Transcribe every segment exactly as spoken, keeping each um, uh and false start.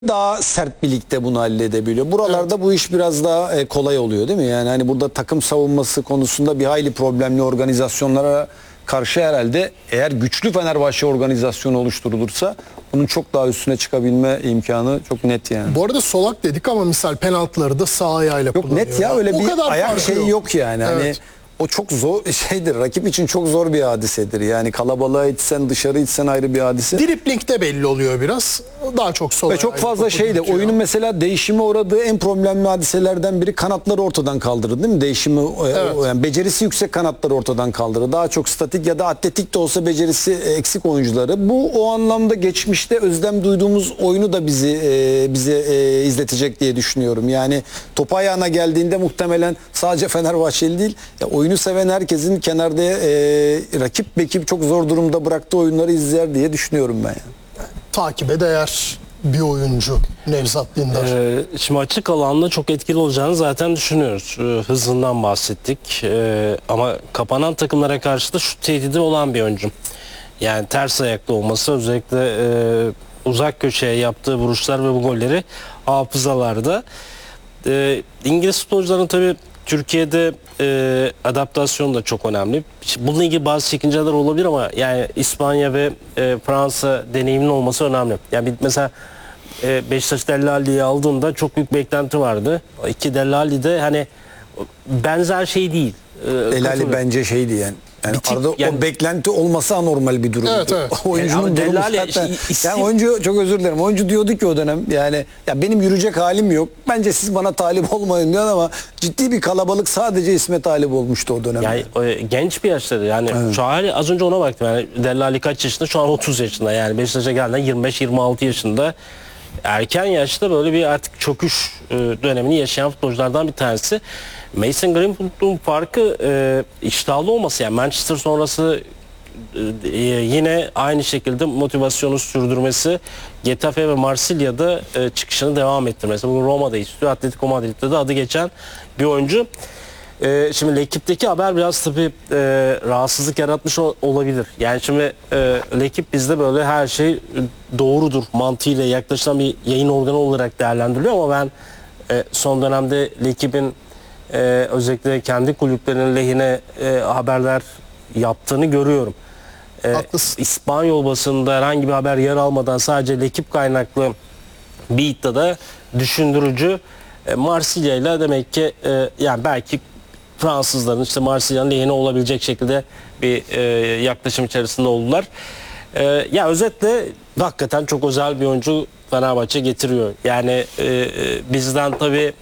daha sert bir ligde bunu halledebiliyor. Buralarda evet. Bu iş biraz daha e, kolay oluyor değil mi? Yani hani burada takım savunması konusunda bir hayli problemli organizasyonlara karşı herhalde eğer güçlü Fenerbahçe organizasyonu oluşturulursa bunun çok daha üstüne çıkabilme imkanı çok net yani. Bu arada solak dedik ama misal penaltıları da sağ ayağıyla yok, kullanıyor. Net ya öyle o bir ayak şeyi yok, yok yani. Evet. Hani o çok zor şeydir. Rakip için çok zor bir hadisedir. Yani kalabalığa itsen dışarı itsen ayrı bir hadise. Dripling'de belli oluyor biraz. Daha çok sol. Ve çok fazla şey de oyunun mesela değişime uğradığı en problemli hadiselerden biri kanatları ortadan kaldırır değil mi? Değişimi evet. Yani becerisi yüksek kanatları ortadan kaldırır. Daha çok statik ya da atletik de olsa becerisi eksik oyuncuları. Bu o anlamda geçmişte özlem duyduğumuz oyunu da bizi e, bize e, izletecek diye düşünüyorum. Yani top ayağına geldiğinde muhtemelen sadece Fenerbahçeli değil, ya oyunu seven herkesin kenarda e, rakip bekip çok zor durumda bıraktığı oyunları izler diye düşünüyorum ben yani. Takibe değer bir oyuncu Nevzat Dindar. Ee, şimdi açık alanda çok etkili olacağını zaten düşünüyoruz. Ee, hızından bahsettik. Ee, ama kapanan takımlara karşı da şu tehdidi olan bir oyuncu. Yani ters ayaklı olması, özellikle e, uzak köşeye yaptığı vuruşlar ve bu golleri hafızalarda. Ee, İngiliz futbolcuların tabii Türkiye'de e, adaptasyon da çok önemli. Bununla ilgili bazı çekinceler olabilir ama yani İspanya ve e, Fransa deneyimli olması önemli. Yani bir, mesela e, Beşiktaş Dellali'yi aldığında çok büyük beklenti vardı. İki Dellali de hani benzer şey değil. E, Dellali bence şeydi yani. Yani Bitik, arada yani, o beklenti olması anormal bir durum. Evet, evet. Oyuncunun yani durumu Dellali, zaten. isim... Yani oyuncu çok özür dilerim. Oyuncu diyordu ki o dönem yani ya benim yürüyecek halim yok. Bence siz bana talip olmayın diyor ama ciddi bir kalabalık sadece isme talip olmuştu o dönem. Yani e, genç bir yaşları yani evet. Şu hali az önce ona baktım yani Dellali kaç yaşında? Şu an otuz yaşında yani Beşiktaş'a geldiğinde yirmi beş yirmi altı yaşında. Erken yaşta böyle bir artık çöküş e, dönemini yaşayan futbolculardan bir tanesi. Mason Greenwood'un farkı e, iştahlı olması yani Manchester sonrası e, yine aynı şekilde motivasyonu sürdürmesi, Getafe ve Marsilya'da e, çıkışını devam ettirmesi. Bugün Roma'da istiyor, Atletico Madrid'de de adı geçen bir oyuncu. E, şimdi L'Equipe'deki haber biraz tabii e, rahatsızlık yaratmış ol, olabilir. Yani şimdi e, L'Equipe bizde böyle her şey doğrudur mantığıyla yaklaşılan bir yayın organı olarak değerlendiriliyor ama ben e, son dönemde L'Equipe'in e, özellikle kendi kulüplerinin lehine e, haberler yaptığını görüyorum. E, İspanyol basında herhangi bir haber yer almadan sadece L'Equipe kaynaklı bir iddiada düşündürücü. E, Marsilya ile demek ki e, yani belki Fransızların işte Marsilya'nın lehine olabilecek şekilde bir e, yaklaşım içerisinde oldular. E, ya özetle hakikaten çok özel bir oyuncu Fenerbahçe getiriyor. Yani e, e, bizden tabii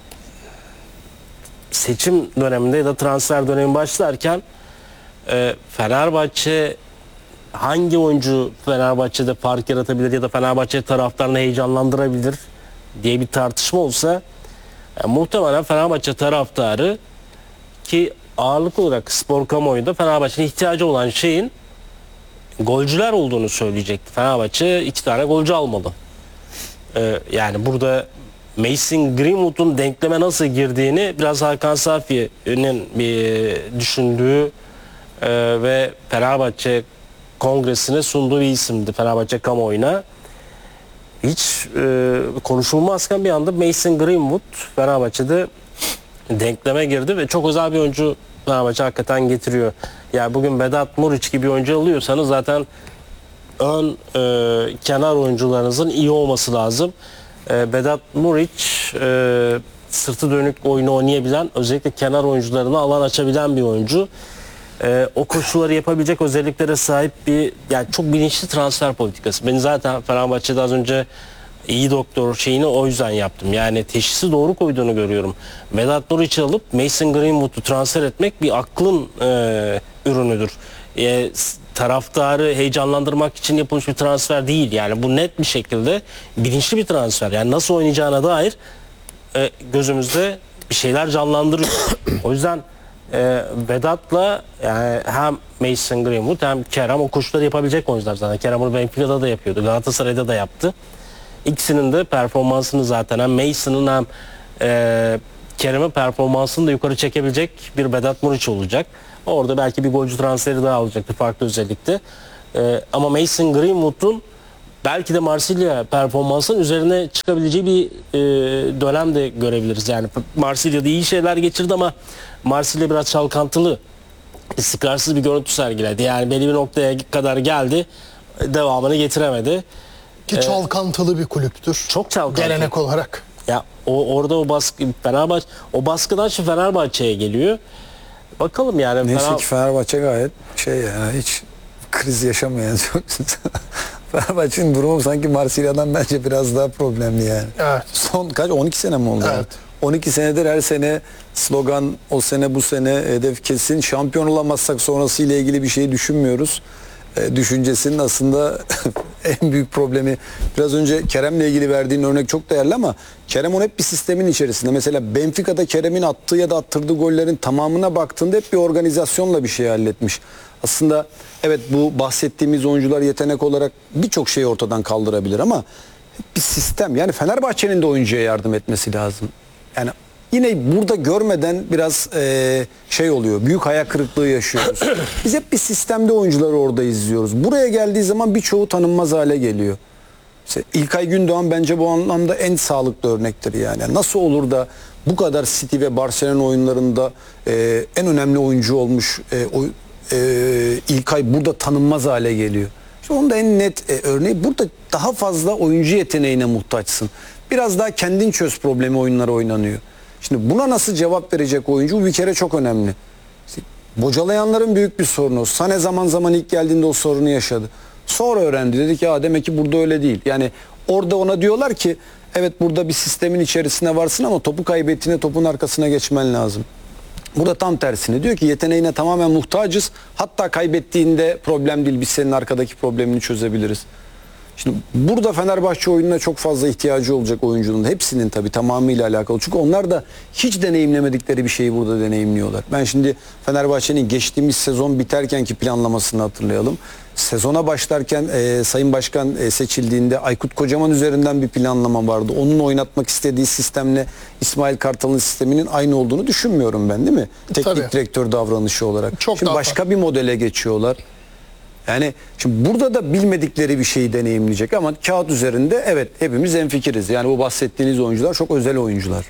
seçim döneminde ya da transfer dönemi başlarken e, Fenerbahçe hangi oyuncu Fenerbahçe'de fark yaratabilir ya da Fenerbahçe taraftarını heyecanlandırabilir diye bir tartışma olsa e, muhtemelen Fenerbahçe taraftarı ki ağırlıklı olarak spor kamuoyunda Fenerbahçe'nin ihtiyacı olan şeyin golcüler olduğunu söyleyecekti. Fenerbahçe iki tane golcü almalı. Ee, yani burada Mason Greenwood'un denkleme nasıl girdiğini biraz Hakan Safi'nin bir düşündüğü e, ve Fenerbahçe Kongresi'ne sunduğu bir isimdi Fenerbahçe kamuoyuna. Hiç e, konuşulmazken bir anda Mason Greenwood Fenerbahçe'de denkleme girdi ve çok özel bir oyuncu Fenerbahçe hakikaten getiriyor. Yani bugün Vedat Muriç gibi bir oyuncu alıyorsanız zaten ön e, kenar oyuncularınızın iyi olması lazım. E, Vedat Muriç e, sırtı dönük oyunu oynayabilen, özellikle kenar oyuncularına alan açabilen bir oyuncu. E, o koşulları yapabilecek özelliklere sahip bir yani çok bilinçli transfer politikası. Ben zaten Fenerbahçe'de az önce iyi doktor şeyini o yüzden yaptım. Yani teşhisi doğru koyduğunu görüyorum. Vedat Muriç'i alıp Mason Greenwood'u transfer etmek bir aklın e, ürünüdür. E, taraftarı heyecanlandırmak için yapılmış bir transfer değil. Yani bu net bir şekilde bilinçli bir transfer. Yani nasıl oynayacağına dair e, gözümüzde bir şeyler canlandırıyor. O yüzden e, Vedat'la yani hem Mason Greenwood hem Kerem o koşulları yapabilecek oyuncular zaten. Kerem bunu Benfica'da da yapıyordu. Galatasaray'da da yaptı. İkisinin de performansını zaten hem Mason'ın hem e, Kerem'in performansını da yukarı çekebilecek bir Vedat Muriç olacak. Orada belki bir golcü transferi daha olacaktı farklı özellikle. E, ama Mason Greenwood'un belki de Marsilya performansının üzerine çıkabileceği bir e, dönem de görebiliriz. Yani Marsilya'da iyi şeyler geçirdi ama Marsilya biraz çalkantılı, istikrarsız bir görüntü sergiledi. Yani belli bir noktaya kadar geldi, devamını getiremedi. Ki çalkantılı bir kulüptür. Çok çalkantılı. Gelenek olarak. Ya o orada o baskı Fenerbahçe o baskıdan şimdi Fenerbahçe'ye geliyor. Bakalım yani. Neyse Fener... ki Fenerbahçe gayet şey yani hiç kriz yaşamayan çok Fenerbahçe'nin durumu sanki Marsilya'dan bence biraz daha problemli yani. Evet. Son kaç on iki sene mi oldu? Evet. on iki senedir her sene slogan o sene bu sene hedef kesin, şampiyon olamazsak sonrası ile ilgili bir şey düşünmüyoruz. E, düşüncesinin aslında en büyük problemi, biraz önce Kerem'le ilgili verdiğin örnek çok değerli ama Kerem on hep bir sistemin içerisinde. Mesela Benfica'da Kerem'in attığı ya da attırdığı gollerin tamamına baktığında hep bir organizasyonla bir şey halletmiş. Aslında evet, bu bahsettiğimiz oyuncular yetenek olarak birçok şeyi ortadan kaldırabilir ama bir sistem, yani Fenerbahçe'nin de oyuncuya yardım etmesi lazım. Yani yine burada görmeden biraz e, şey oluyor, büyük hayal kırıklığı yaşıyoruz. Biz hep bir sistemde oyuncuları orada izliyoruz. Buraya geldiği zaman birçoğu tanınmaz hale geliyor. İşte İlkay Gündoğan bence bu anlamda en sağlıklı örnektir yani. Nasıl olur da bu kadar City ve Barcelona oyunlarında e, en önemli oyuncu olmuş e, o, e, İlkay burada tanınmaz hale geliyor. İşte onun da en net e, örneği, burada daha fazla oyuncu yeteneğine muhtaçsın. Biraz daha kendin çöz problemi oyunları oynanıyor. Şimdi buna nasıl cevap verecek oyuncu bir kere çok önemli. İşte bocalayanların büyük bir sorunu. Sané zaman zaman ilk geldiğinde o sorunu yaşadı. Sonra öğrendi. Dedi ki ya demek ki burada öyle değil. Yani orada ona diyorlar ki evet, burada bir sistemin içerisine varsın ama topu kaybettiğinde topun arkasına geçmen lazım. Burada tam tersine diyor ki yeteneğine tamamen muhtacız. Hatta kaybettiğinde problem değil, biz senin arkadaki problemini çözebiliriz. Şimdi burada Fenerbahçe oyununa çok fazla ihtiyacı olacak oyuncunun. Hepsinin tabii tamamıyla alakalı. Çünkü onlar da hiç deneyimlemedikleri bir şeyi burada deneyimliyorlar. Ben şimdi Fenerbahçe'nin geçtiğimiz sezon biterkenki planlamasını hatırlayalım. Sezona başlarken e, Sayın Başkan e, seçildiğinde Aykut Kocaman üzerinden bir planlama vardı. Onun oynatmak istediği sistemle İsmail Kartal'ın sisteminin aynı olduğunu düşünmüyorum ben, değil mi? Teknik Tabii. direktör davranışı olarak. Çok şimdi daha başka farklı. bir modele geçiyorlar. Yani şimdi burada da bilmedikleri bir şeyi deneyimleyecek ama kağıt üzerinde evet hepimiz hemfikiriz. Yani bu bahsettiğiniz oyuncular çok özel oyuncular.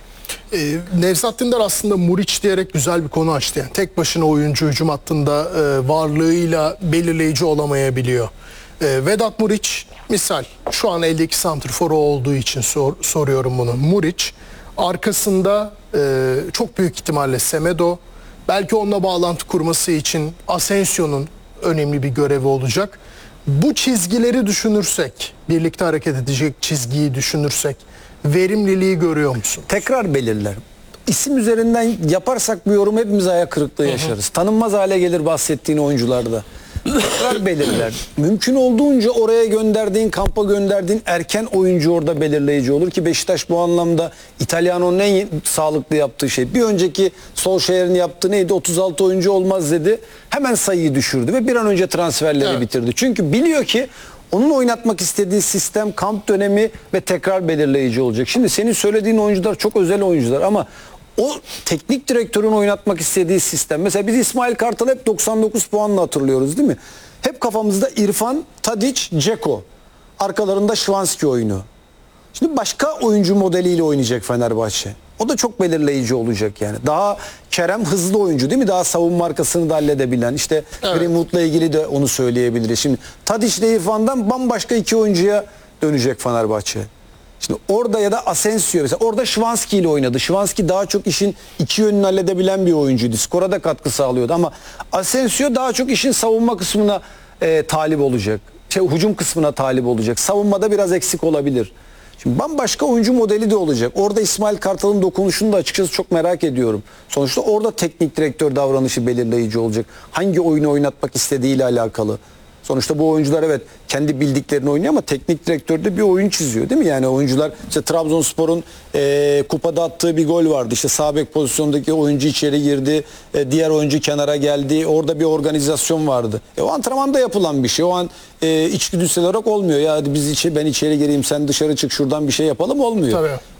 Ee, Nevzat Dindar aslında Muriç diyerek güzel bir konu açtı. Yani tek başına oyuncu hücum hattında e, varlığıyla belirleyici olamayabiliyor. E, Vedat Muriç misal, şu an eldeki santrforu olduğu için sor, soruyorum bunu. Muriç arkasında e, çok büyük ihtimalle Semedo, belki onunla bağlantı kurması için Asensio'nun önemli bir görevi olacak. Bu çizgileri düşünürsek, birlikte hareket edecek çizgiyi düşünürsek verimliliği görüyor musun? Tekrar belirler. İsim üzerinden yaparsak bu yorum hepimiz ayak kırıklığı yaşarız. Hı hı. Tanınmaz hale gelir bahsettiğin oyuncularda. Tekrar belirler. Mümkün olduğunca oraya gönderdiğin, kampa gönderdiğin erken oyuncu orada belirleyici olur ki Beşiktaş bu anlamda İtalyano'nun en sağlıklı yaptığı şey. Bir önceki Solskjaer'in yaptığı neydi? otuz altı oyuncu olmaz dedi. Hemen sayıyı düşürdü ve bir an önce transferleri evet. bitirdi. Çünkü biliyor ki onun oynatmak istediği sistem, kamp dönemi ve tekrar belirleyici olacak. Şimdi senin söylediğin oyuncular çok özel oyuncular ama o teknik direktörün oynatmak istediği sistem. Mesela biz İsmail Kartal'ı hep doksan dokuz puanla hatırlıyoruz, değil mi? Hep kafamızda İrfan, Tadic, Dzeko. Arkalarında Şvanski oyunu. Şimdi başka oyuncu modeliyle oynayacak Fenerbahçe. O da çok belirleyici olacak yani. Daha Kerem hızlı oyuncu, değil mi? Daha savunma arkasını da halledebilen. İşte evet. Greenwood'la ilgili de onu söyleyebiliriz. Şimdi Tadic ile İrfan'dan bambaşka iki oyuncuya dönecek Fenerbahçe. Şimdi orada ya da Asensio mesela orada Şvanski ile oynadı. Şvanski daha çok işin iki yönünü halledebilen bir oyuncuydu. Skora da katkı sağlıyordu ama Asensio daha çok işin savunma kısmına e, talip olacak. Şey, hücum kısmına talip olacak. Savunmada biraz eksik olabilir. Şimdi bambaşka oyuncu modeli de olacak. Orada İsmail Kartal'ın dokunuşunu da açıkçası çok merak ediyorum. Sonuçta orada teknik direktör davranışı belirleyici olacak. Hangi oyunu oynatmak istediğiyle alakalı. Sonuçta bu oyuncular evet kendi bildiklerini oynuyor ama teknik direktör de bir oyun çiziyor, değil mi? Yani oyuncular işte Trabzonspor'un e, kupada attığı bir gol vardı. İşte sağ bek pozisyondaki oyuncu içeri girdi. E, diğer oyuncu kenara geldi. Orada bir organizasyon vardı. E, o antrenmanda yapılan bir şey. O an e, içgüdüsel olarak olmuyor. Ya hadi biz içi, ben içeri gireyim sen dışarı çık şuradan bir şey yapalım olmuyor. Tabii.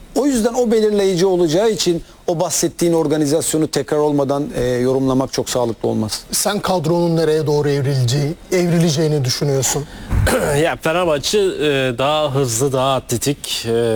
O yüzden o belirleyici olacağı için o bahsettiğin organizasyonu tekrar olmadan e, yorumlamak çok sağlıklı olmaz. Sen kadronun nereye doğru evrileceği, evrileceğini düşünüyorsun? Ya Fenerbahçe e, daha hızlı, daha atletik, e,